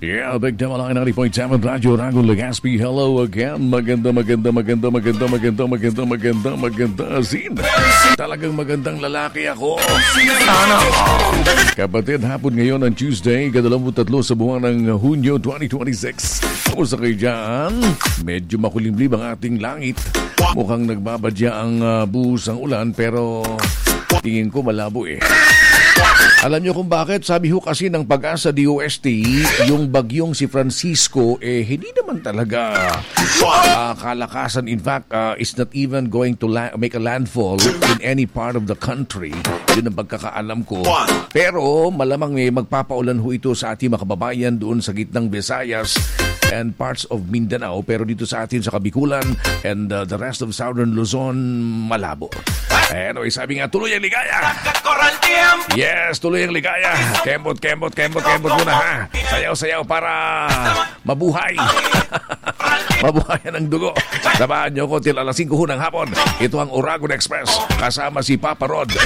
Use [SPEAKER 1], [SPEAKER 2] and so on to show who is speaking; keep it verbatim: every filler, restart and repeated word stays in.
[SPEAKER 1] Yeah, Big Time Alay ninety point seven Radyo Rago Legazpi. Hello again. Maganda, maganda, maganda, maganda, maganda, maganda, maganda, maganda. Zin. Talagang magandang lalaki ako. Sana. Kapatid, hapon ngayon ang Tuesday, kadalamput tatlo sa buwan ng Hunyo twenty twenty-six. Kamusta kayo dyan? Medyo makulimlim ang ating langit. Mukhang nagbabadya ang uh, buhos ng ulan, pero tingin ko malabo eh. Alam niyo kung bakit? Sabi ho kasi ng Pag-asa D O S T, yung bagyong si Francisco, eh, hindi naman talaga uh, kalakasan. In fact, uh, it's not even going to la- make a landfall in any part of the country. Yun ang pagkakaalam ko. Pero malamang may magpapaulan ho ito sa ating mga kababayan doon sa gitnang Visayas and parts of Mindanao. Pero dito sa atin sa Kabikulan and uh, the rest of southern Luzon, malabo. Anyway, sabi nga, tuloy ang ligaya. Yes, tuloy ang ligaya. Kembot, kembot, kembot, kembot muna ha. Sayaw, sayaw para mabuhay. Mabuhayan ang dugo. Sabahan niyo ko till alas singko ng hapon. Ito ang Oragon Express. Kasama si Papa Rod